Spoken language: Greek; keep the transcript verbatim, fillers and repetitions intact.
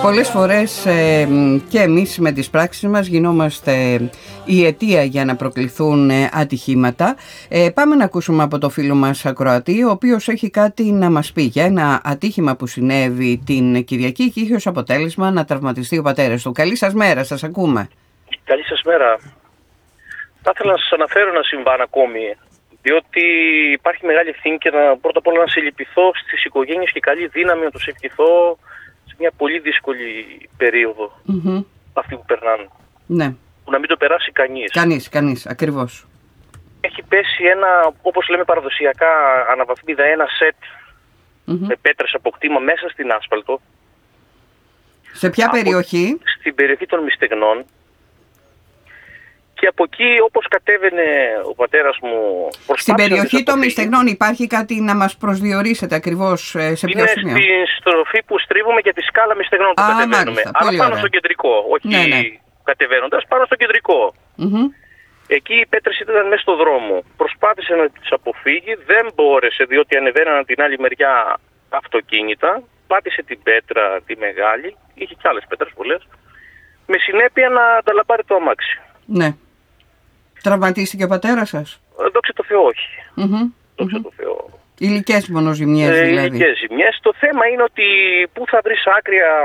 Πολλές φορές ε, και εμείς με τις πράξεις μας γινόμαστε η αιτία για να προκληθούν ε, ατυχήματα. Ε, πάμε να ακούσουμε από το φίλο μας ακροατή, ο οποίος έχει κάτι να μας πει για ένα ατύχημα που συνέβη την Κυριακή και είχε ως αποτέλεσμα να τραυματιστεί ο πατέρας του. Καλή σας μέρα, σας ακούμε. Καλή σας μέρα. Θα ήθελα να σας αναφέρω ένα συμβάν ακόμη, διότι υπάρχει μεγάλη ευθύνη και να, πρώτα απ' όλα να συλληπιθώ στις οικογένειες και καλή δύναμη να τους ευχηθώ σε μια πολύ δύσκολη περίοδο, mm-hmm. αυτή που περνάνε. Ναι. Που να μην το περάσει κανείς. Κανείς, κανείς, ακριβώς. Έχει πέσει ένα, όπως λέμε παραδοσιακά, αναβαθμίδα ένα σετ mm-hmm. με πέτρες από κτήμα μέσα στην άσφαλτο. Σε ποια από, περιοχή? Στην περιοχή των Μυστεγνών. Και από εκεί, όπως κατέβαινε ο πατέρας μου... Στην περιοχή των Μυστεγνών υπάρχει κάτι να μας προσδιορίσετε ακριβώς σε ποιο σημείο? Είναι στην στροφή που στρίβουμε για τη σκάλα Μυστεγνών που Α, κατεβαίνουμε. Μάλιστα, αλλά πάνω ωραία. στο κεντρικό, όχι ναι, ναι. κατεβαίνοντας, πάνω στο κεντρικό. Mm-hmm. Εκεί οι πέτρες ήταν μέσα στο δρόμο. Προσπάθησε να τις αποφύγει, δεν μπόρεσε διότι ανεβαίναν την άλλη μεριά αυτοκίνητα. Πάτησε την πέτρα τη μεγάλη, είχε και άλλες πέτρες πολλές, με συνέπεια να ανταλαπάρει το αμάξι. Ναι. Τραυματίστηκε ο πατέρας σας? Δόξα τω Θεώ, όχι. Mm-hmm. Δόξα mm-hmm. τω Θεώ. Υλικές μόνο ζημιές ε, δηλαδή. Υλικές ζημιές. Το θέμα είναι ότι πού θα βρεις άκρια